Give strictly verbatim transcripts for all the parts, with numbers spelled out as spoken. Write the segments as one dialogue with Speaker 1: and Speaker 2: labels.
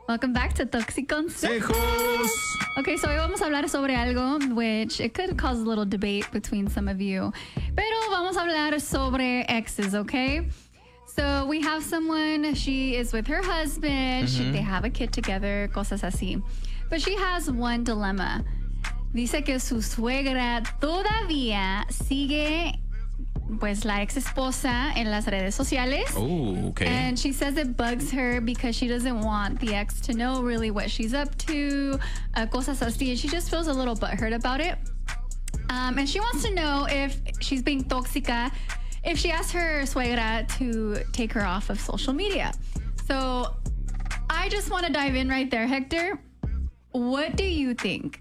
Speaker 1: Welcome back to Toxiconsejos. Okay, so hoy vamos a hablar sobre algo which it could cause a little debate between some of you. Pero vamos a hablar sobre exes, okay? So we have someone, she is with her husband, mm-hmm. she, they have a kid together, cosas así. But she has one dilemma. Dice que su suegra todavía sigue pues la ex esposa en las redes sociales.
Speaker 2: Oh, okay.
Speaker 1: And she says it bugs her because she doesn't want the ex to know really what she's up to, uh, cosas así, and she just feels a little butthurt about it. Um, and she wants to know if she's being tóxica if she asks her suegra to take her off of social media. So I just want to dive in right there, Hector. What do you think?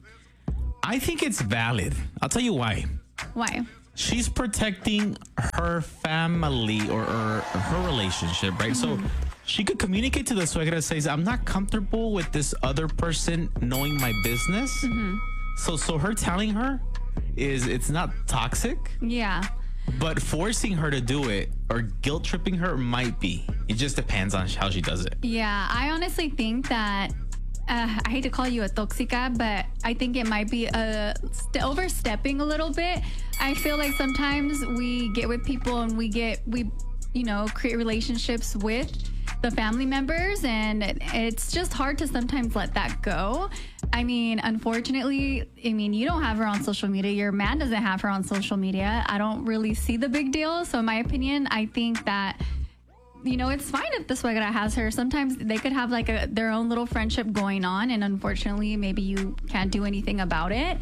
Speaker 2: I think it's valid. I'll tell you why.
Speaker 1: Why?
Speaker 2: She's protecting her family or, or her relationship, right? Mm-hmm. So she could communicate to the suegra, says, I'm not comfortable with this other person knowing my business. Mm-hmm. So, so her telling her is it's not toxic.
Speaker 1: Yeah.
Speaker 2: But forcing her to do it or guilt tripping her might be. It just depends on how she does it.
Speaker 1: Yeah, I honestly think that Uh, I hate to call you a tóxica, but I think it might be a st- overstepping a little bit. I feel like sometimes we get with people and we get, we, you know, create relationships with the family members, and it's just hard to sometimes let that go. I mean, unfortunately, I mean, you don't have her on social media. Your man doesn't have her on social media. I don't really see the big deal. So in my opinion, I think that you know, it's fine if the suegra has her. Sometimes they could have like a, their own little friendship going on, and unfortunately, maybe you can't do anything about it.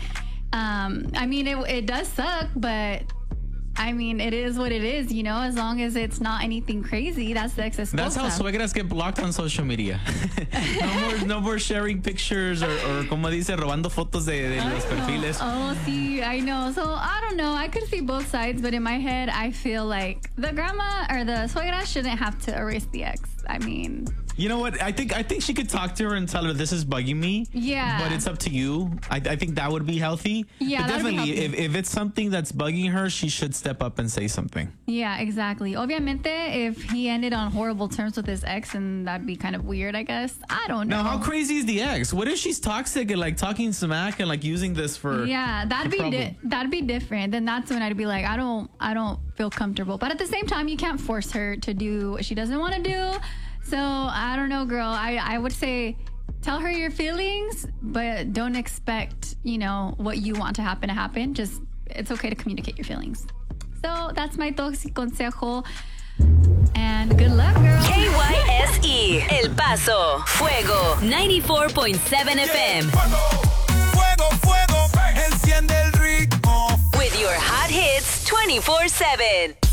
Speaker 1: Um, I mean, it, it does suck, but I mean, it is what it is, you know, as long as it's not anything crazy. That's the ex esposa.
Speaker 2: That's how suegras get blocked on social media. no more no more sharing pictures or, or como dice, robando fotos de, de los perfiles.
Speaker 1: Oh, sí, I know. So, I don't know. I could see both sides, but in my head, I feel like the grandma or the suegra shouldn't have to erase the ex. I mean...
Speaker 2: You know what? I think I think she could talk to her and tell her this is bugging me.
Speaker 1: Yeah.
Speaker 2: But it's up to you. I, I think that would be healthy.
Speaker 1: Yeah,
Speaker 2: but definitely,
Speaker 1: be
Speaker 2: if, if it's something that's bugging her, she should step up and say something.
Speaker 1: Yeah, exactly. Obviamente, if he ended on horrible terms with his ex, and that'd be kind of weird, I guess. I don't know.
Speaker 2: Now, how crazy is the ex? What if she's toxic and like talking smack and like using this for?
Speaker 1: Yeah, that'd be di- that'd be different. Then that's when I'd be like, I don't, I don't feel comfortable. But at the same time, you can't force her to do what she doesn't want to do. So, I don't know, girl. I, I would say tell her your feelings, but don't expect, you know, what you want to happen to happen. Just, it's okay to communicate your feelings. So, that's my Toxiconsejo. And good luck, girl.
Speaker 3: K Y S E, El Paso, Fuego, ninety-four point seven F M.
Speaker 4: Fuego, fuego, enciende el ritmo.
Speaker 3: With your hot hits twenty-four seven.